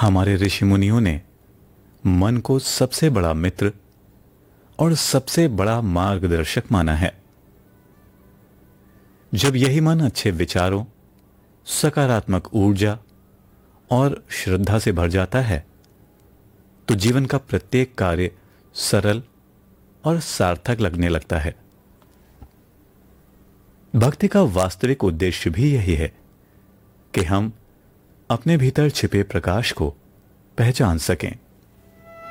हमारे ऋषि मुनियों ने मन को सबसे बड़ा मित्र और सबसे बड़ा मार्गदर्शक माना है। जब यही मन अच्छे विचारों, सकारात्मक ऊर्जा और श्रद्धा से भर जाता है तो जीवन का प्रत्येक कार्य सरल और सार्थक लगने लगता है। भक्ति का वास्तविक उद्देश्य भी यही है कि हम अपने भीतर छिपे प्रकाश को पहचान सकें।